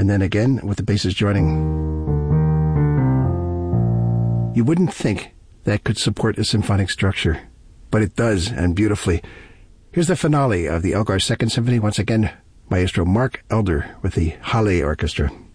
and then again with the basses joining. You wouldn't think that could support a symphonic structure, but it does, and beautifully. Here's the finale of the Elgar Second Symphony, once again, Maestro Mark Elder with the Halle Orchestra.